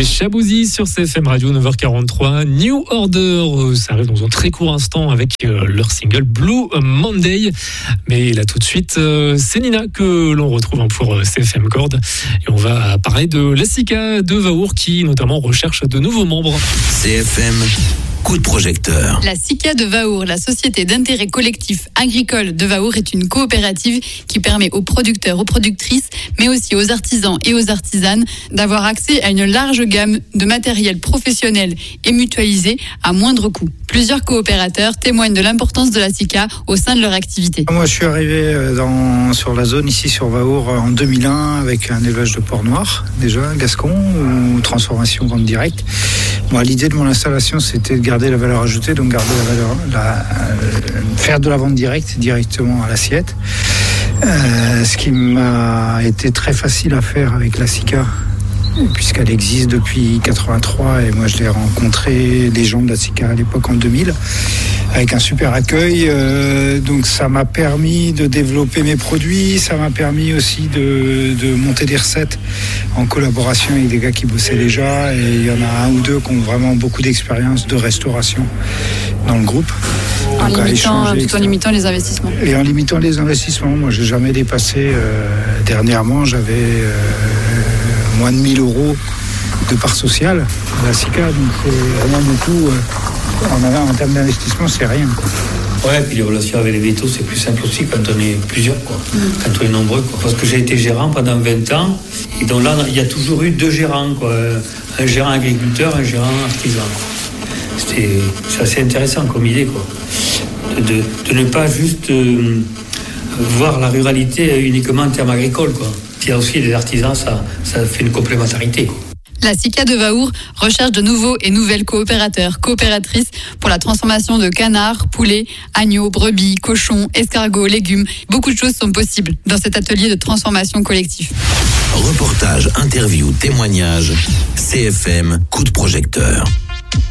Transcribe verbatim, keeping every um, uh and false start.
écoutez Chabouzy sur C F M Radio, neuf heures quarante-trois. New Order, ça arrive dans un très court instant avec leur single Blue Monday. Mais là tout de suite, c'est Nina que l'on retrouve pour C F M Chord. Et on va parler de la SICA de Vaour qui notamment recherche de nouveaux membres. C F M, coup de projecteur. La SICA de Vaour, la société d'intérêt collectif agricole de Vaour, est une coopérative qui permet aux producteurs, aux productrices, mais aussi aux artisans et aux artisanes d'avoir accès à une large gamme de matériel professionnel et mutualisé à moindre coût. Plusieurs coopérateurs témoignent de l'importance de la SICA au sein de leur activité. Moi, je suis arrivé dans, sur la zone ici sur Vaour en deux mille un avec un élevage de porc noir, déjà, Gascon, ou transformation vente directe. Moi, l'idée de mon installation, c'était de garder la valeur ajoutée, donc garder la valeur, la, euh, faire de la vente directe directement à l'assiette. Euh, ce qui m'a été très facile à faire avec la SICA, puisqu'elle existe depuis quatre-vingt-trois et moi je l'ai rencontré, les gens de la SICA à l'époque en deux mille, avec un super accueil. Euh, donc ça m'a permis de développer mes produits, ça m'a permis aussi de, de monter des recettes en collaboration avec des gars qui bossaient déjà, et il y en a un ou deux qui ont vraiment beaucoup d'expérience de restauration dans le groupe. En limitant, échanger, tout en limitant les investissements. Et en limitant les investissements. Moi, j'ai jamais dépassé. Euh, dernièrement, j'avais euh, moins de mille euros de part sociale à la SICA, donc c'est rien du tout. Euh, en, en termes d'investissement, c'est rien, quoi. Ouais, puis les relations avec les vétos, c'est plus simple aussi quand on est plusieurs, quoi. Mmh. Quand on est nombreux, quoi. Parce que j'ai été gérant pendant vingt ans, et donc là, il y a toujours eu deux gérants, quoi. Un gérant agriculteur, un gérant artisan, quoi. C'était, c'est assez intéressant comme idée, quoi. De, de ne pas juste euh, voir la ruralité uniquement en termes agricoles, quoi. Il y a aussi les artisans, ça, ça fait une complémentarité, quoi. La SICA de Vaour recherche de nouveaux et nouvelles coopérateurs, coopératrices pour la transformation de canards, poulets, agneaux, brebis, cochons, escargots, légumes. Beaucoup de choses sont possibles dans cet atelier de transformation collective. Reportage, interview, témoignage, C F M, coup de projecteur.